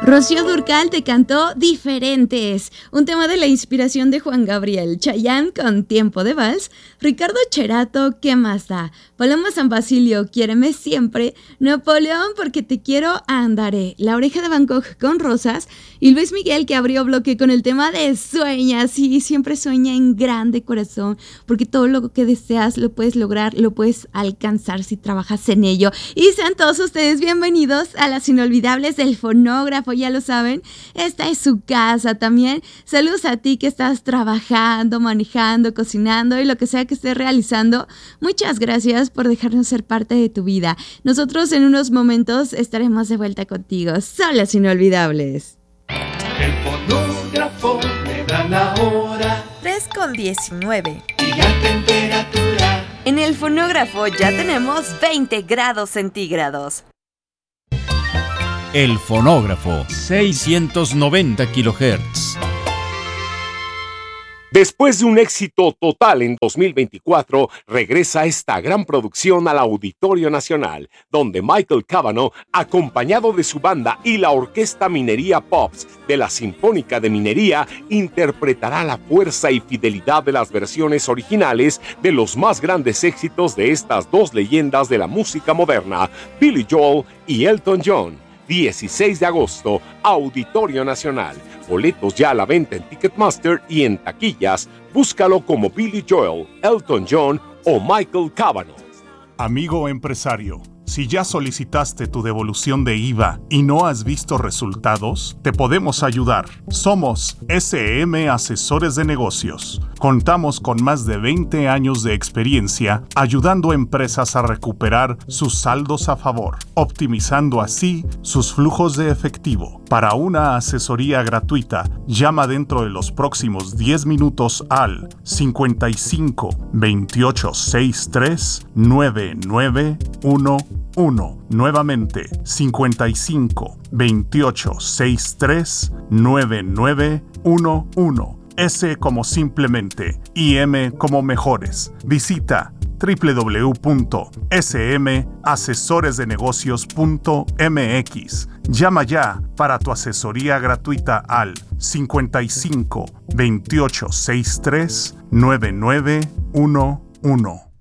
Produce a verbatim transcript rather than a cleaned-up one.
Rocío Dúrcal te cantó Diferentes, un tema de la inspiración de Juan Gabriel, Chayanne con Tiempo de Vals, Ricardo Cherato, ¿Qué más da? Paloma San Basilio, Quiéreme Siempre, Napoleón, Porque te quiero, Andaré, La Oreja de Van Gogh con Rosas y Luis Miguel, que abrió bloque con el tema de Sueña, sí, siempre sueña en grande, corazón, porque todo lo que deseas lo puedes lograr, lo puedes alcanzar si trabajas en ello. Y sean todos ustedes bienvenidos a las inolvidables del fonógrafo. Ya lo saben, esta es su casa también. Saludos a ti que estás trabajando, manejando, cocinando y lo que sea que estés realizando. Muchas gracias por dejarnos ser parte de tu vida. Nosotros en unos momentos estaremos de vuelta contigo. Son las inolvidables. El fonógrafo me da la hora. tres con diecinueve. Y la temperatura. En el fonógrafo ya tenemos veinte grados centígrados. El fonógrafo, seiscientos noventa kilohertz. Después de un éxito total en dos mil veinticuatro, regresa esta gran producción al Auditorio Nacional, donde Michael Cavanaugh, acompañado de su banda y la Orquesta Minería Pops de la Sinfónica de Minería, interpretará la fuerza y fidelidad de las versiones originales de los más grandes éxitos de estas dos leyendas de la música moderna, Billy Joel y Elton John. dieciséis de agosto, Auditorio Nacional. Boletos ya a la venta en Ticketmaster y en taquillas. Búscalo como Billy Joel, Elton John o Michael Cavanaugh. Amigo empresario, si ya solicitaste tu devolución de I V A y no has visto resultados, te podemos ayudar. Somos S M Asesores de Negocios. Contamos con más de veinte años de experiencia ayudando a empresas a recuperar sus saldos a favor, optimizando así sus flujos de efectivo. Para una asesoría gratuita, llama dentro de los próximos diez minutos al cincuenta y cinco, veintiocho, sesenta y tres, noventa y nueve uno. Nuevamente, cincuenta y cinco, veintiocho, sesenta y tres, noventa y nueve uno. S como simplemente y M como mejores. Visita doble u doble u doble u punto s m asesores de negocios punto m x. Llama ya para tu asesoría gratuita al cincuenta y cinco, veintiocho, sesenta y tres, noventa y nueve uno.